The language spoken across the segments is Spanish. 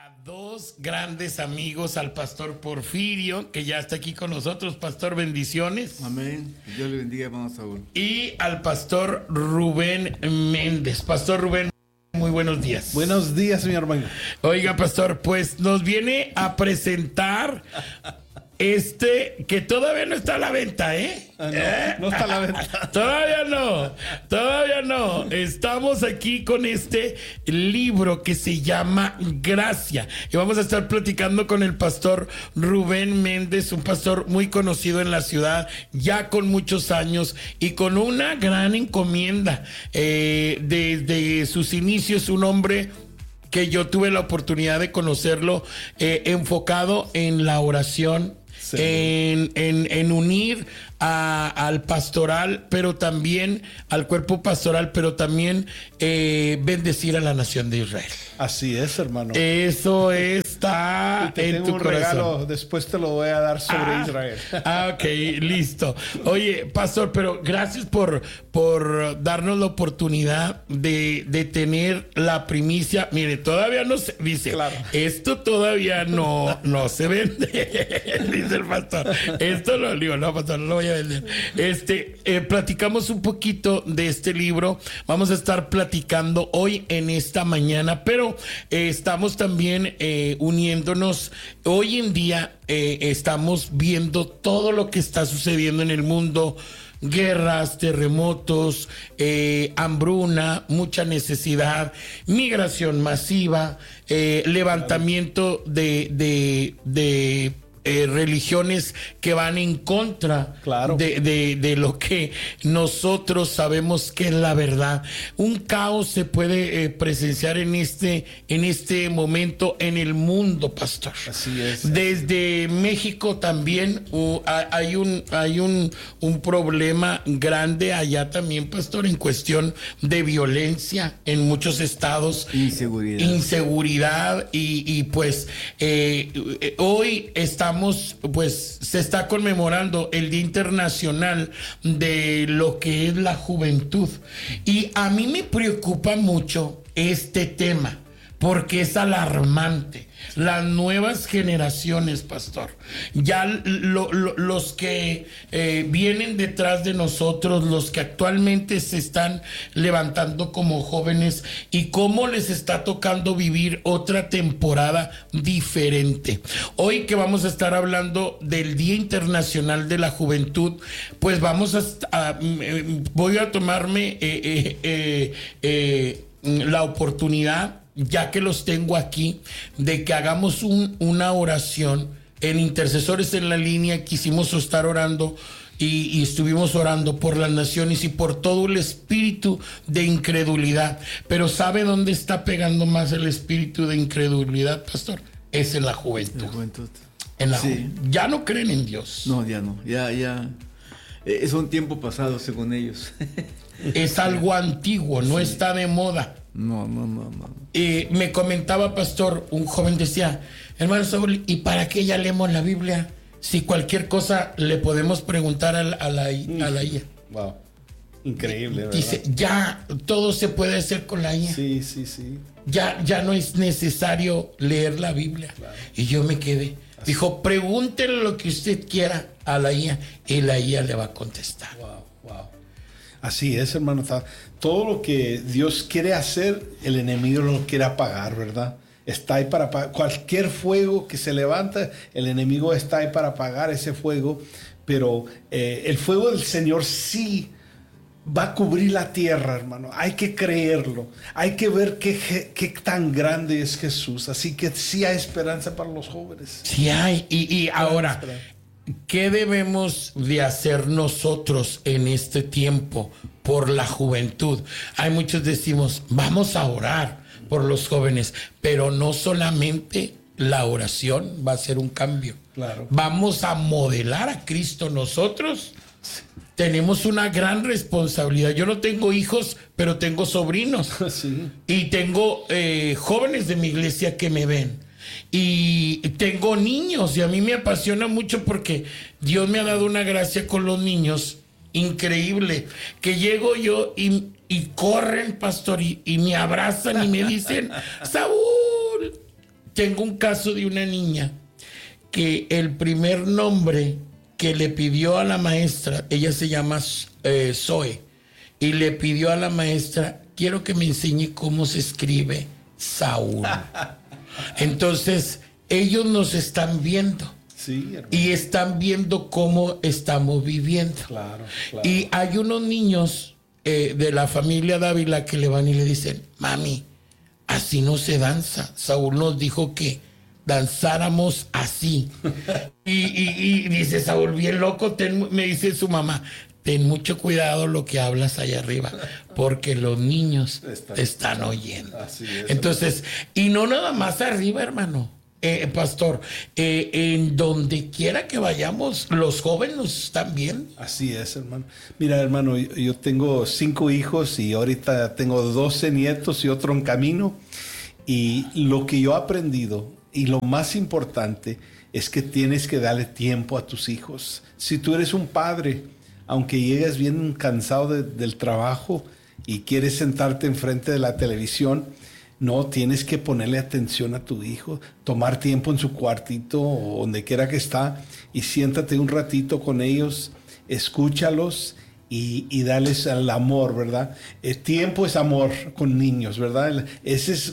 a dos grandes amigos, al pastor Porfirio, que ya está aquí con nosotros. Pastor, bendiciones. Amén. Dios le bendiga, hermano Saúl. Y al pastor Rubén Méndez. Pastor Rubén, muy buenos días. Buenos días, señor hermano. Oiga, pastor, pues nos viene a presentar que todavía no está a la venta, ¿eh? No está a la venta. Todavía no. Estamos aquí con este libro que se llama Gracia. Y vamos a estar platicando con el pastor Rubén Méndez, un pastor muy conocido en la ciudad, ya con muchos años y con una gran encomienda. Desde sus inicios, un hombre que yo tuve la oportunidad de conocerlo, enfocado en la oración, sí, en unir al pastoral, pero también al cuerpo pastoral, pero también bendecir a la nación de Israel. Así es, hermano. Eso está en tu un corazón. Regalo, después te lo voy a dar sobre Israel. Ok, listo. Oye, pastor, pero gracias por darnos la oportunidad de tener la primicia. Mire, todavía no se dice, claro, esto todavía no se vende, dice el pastor. Esto lo digo, no, pastor, no lo voy a vender. Platicamos un poquito de este libro. Vamos a estar platicando hoy en esta mañana, pero estamos también uniéndonos. Hoy en día estamos viendo todo lo que está sucediendo en el mundo. Guerras, terremotos, hambruna, mucha necesidad, migración masiva, levantamiento de religiones que van en contra, claro, de lo que nosotros sabemos que es la verdad. Un caos se puede presenciar en este momento en el mundo, pastor. Así es. Desde México también hay un problema grande allá también, pastor, en cuestión de violencia en muchos estados. Inseguridad y pues hoy se está conmemorando el Día Internacional de lo que es la juventud. Y a mí me preocupa mucho este tema, porque es alarmante. Las nuevas generaciones, pastor, ya los que vienen detrás de nosotros, los que actualmente se están levantando como jóvenes, y cómo les está tocando vivir otra temporada diferente. Hoy que vamos a estar hablando del Día Internacional de la Juventud, pues voy a tomarme la oportunidad, ya que los tengo aquí, de que hagamos una oración. En Intercesores en la Línea quisimos estar orando y estuvimos orando por las naciones y por todo el espíritu de incredulidad. Pero ¿sabe dónde está pegando más el espíritu de incredulidad, pastor? Es en la juventud. La juventud. Ya no creen en Dios. No, ya no. Ya. Es un tiempo pasado, según ellos. Es algo antiguo, no está de moda. No. Me comentaba, pastor, un joven decía: hermano Saúl, ¿y para qué ya leemos la Biblia? Si cualquier cosa le podemos preguntar a la IA. Wow, increíble, ¿verdad? Dice, ya todo se puede hacer con la IA. Sí. Ya no es necesario leer la Biblia. Claro. Y yo me quedé. Dijo, pregúntele lo que usted quiera a la IA y la IA le va a contestar. Wow. Así es, hermano. Todo lo que Dios quiere hacer, el enemigo lo quiere apagar, ¿verdad? Está ahí para apagar. Cualquier fuego que se levanta, el enemigo está ahí para apagar ese fuego. Pero el fuego del Señor sí va a cubrir la tierra, hermano. Hay que creerlo. Hay que ver qué tan grande es Jesús. Así que sí hay esperanza para los jóvenes. Sí hay. Y ahora, ¿qué debemos de hacer nosotros en este tiempo por la juventud? Hay muchos decimos, vamos a orar por los jóvenes, pero no solamente la oración va a hacer un cambio. Claro. Vamos a modelar a Cristo nosotros. Tenemos una gran responsabilidad. Yo no tengo hijos, pero tengo sobrinos. Sí. Y tengo jóvenes de mi iglesia que me ven. Y tengo niños, y a mí me apasiona mucho porque Dios me ha dado una gracia con los niños increíble, que llego yo y corren, pastor, y me abrazan y me dicen, Saúl, tengo un caso de una niña que el primer nombre que le pidió a la maestra, ella se llama Zoe, y le pidió a la maestra, quiero que me enseñe cómo se escribe Saúl. Entonces, ellos nos están viendo. Sí, hermano. Y están viendo cómo estamos viviendo. Claro. Y hay unos niños de la familia Dávila que le van y le dicen, mami, así no se danza. Saúl nos dijo que danzáramos así. y dice Saúl, bien loco, me dice su mamá, ten mucho cuidado lo que hablas allá arriba, porque los niños te están oyendo. Así es. Entonces, y no nada más arriba, hermano. Pastor, en donde quiera que vayamos, los jóvenes nos están viendo. Así es, hermano. Mira, hermano, yo tengo 5 hijos y ahorita tengo 12 nietos y otro en camino. Y lo que yo he aprendido, y lo más importante, es que tienes que darle tiempo a tus hijos. Si tú eres un padre, aunque llegues bien cansado del trabajo y quieres sentarte enfrente de la televisión, no, tienes que ponerle atención a tu hijo, tomar tiempo en su cuartito o donde quiera que está y siéntate un ratito con ellos, escúchalos y dales el amor, ¿verdad? El tiempo es amor con niños, ¿verdad? Ese es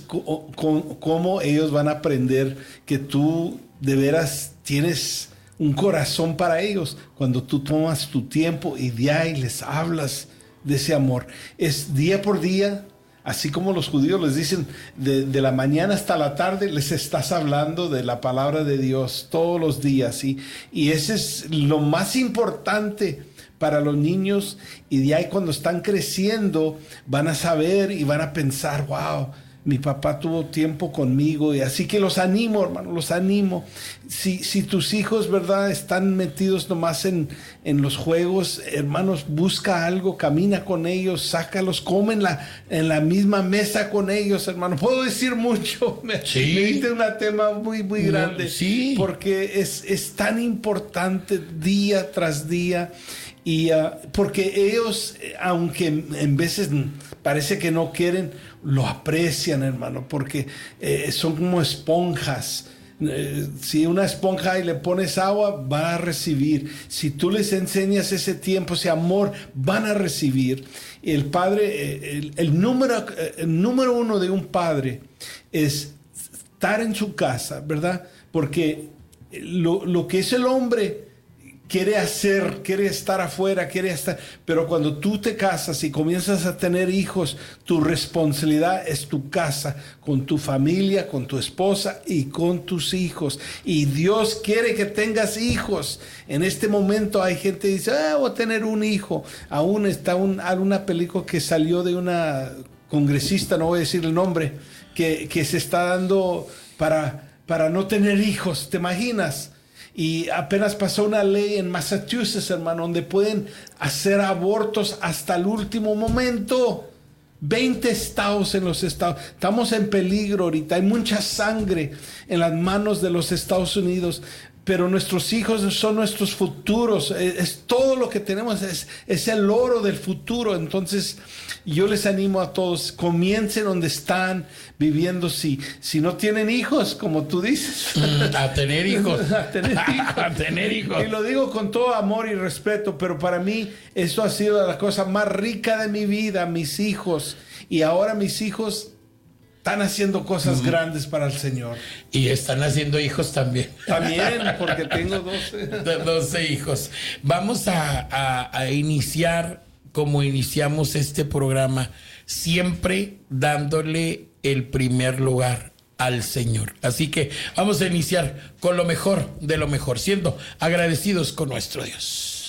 cómo ellos van a aprender que tú de veras tienes un corazón para ellos cuando tú tomas tu tiempo y de ahí les hablas de ese amor. Es día por día. Así como los judíos les dicen, de la mañana hasta la tarde les estás hablando de la palabra de Dios todos los días. Y ese es lo más importante para los niños. Y de ahí cuando están creciendo van a saber y van a pensar, wow, mi papá tuvo tiempo conmigo. Y así que los animo, hermano, los animo. Si tus hijos, ¿verdad?, están metidos nomás en los juegos, hermanos, busca algo, camina con ellos, sácalos, come en la misma mesa con ellos, hermano. Puedo decir mucho, Sí. me diste un tema muy grande, Sí. porque es tan importante día tras día. Y porque ellos, aunque en veces parece que no quieren, lo aprecian, hermano, porque son como esponjas. Si una esponja y le pones agua, van a recibir. Si tú les enseñas ese tiempo, ese amor, van a recibir. El padre, el número uno de un padre es estar en su casa, ¿verdad? Porque lo que es el hombre quiere hacer, quiere estar afuera, pero cuando tú te casas y comienzas a tener hijos, tu responsabilidad es tu casa, con tu familia, con tu esposa y con tus hijos. Y Dios quiere que tengas hijos. En este momento hay gente que dice, voy a tener un hijo. Aún está una película que salió de una congresista, no voy a decir el nombre, que se está dando para no tener hijos. ¿Te imaginas? Y apenas pasó una ley en Massachusetts, hermano, donde pueden hacer abortos hasta el último momento. 20 estados en los estados. Estamos en peligro ahorita. Hay mucha sangre en las manos de los Estados Unidos. Pero nuestros hijos son nuestros futuros. Es todo lo que tenemos. Es el oro del futuro. Entonces, yo les animo a todos. Comiencen donde están viviendo. Si no tienen hijos, como tú dices. A tener hijos. A tener hijos. A tener hijos. Y lo digo con todo amor y respeto. Pero para mí, esto ha sido la cosa más rica de mi vida. Mis hijos. Y ahora mis hijos están haciendo cosas grandes para el Señor. Y están haciendo hijos también. También, porque tengo 12. 12 hijos. Vamos a iniciar como iniciamos este programa, siempre dándole el primer lugar al Señor. Así que vamos a iniciar con lo mejor de lo mejor, siendo agradecidos con nuestro Dios.